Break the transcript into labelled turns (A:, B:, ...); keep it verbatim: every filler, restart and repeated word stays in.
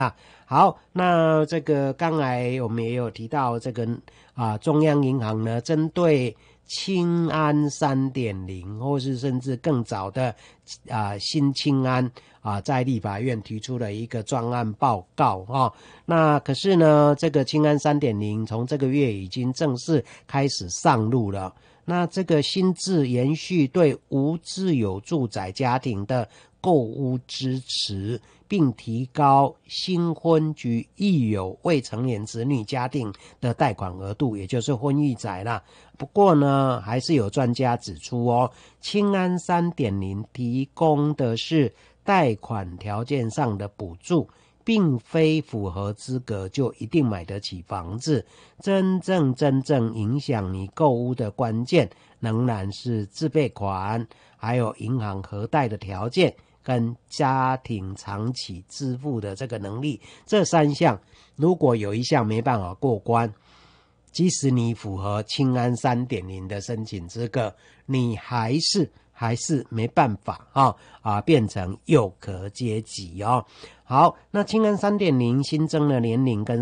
A: 好，那这个刚才我们也有提到，这个啊中央银行呢，针对青安 三点零 或是甚至更早的啊新青安啊，在立法院提出了一个专案报告哦。那可是呢，这个青安 三点零 从这个月已经正式开始上路了。那这个新制延续对无自有住宅家庭的购屋支持，并提高新婚及育有未成年子女家庭的贷款额度，也就是婚育宅啦。不过呢，还是有专家指出哦，青安 三点零 提供的是贷款条件上的补助，并非符合资格就一定买得起房子。真正真正影响你购屋的关键，仍然是自备款，还有银行核贷的条件，跟家庭长期支付的这个能力。这三项如果有一项没办法过关，即使你符合青安 三点零 的申请资格，你还是还是没办法啊啊变成有壳阶级哦。好，那青安 三点零 新增的年龄跟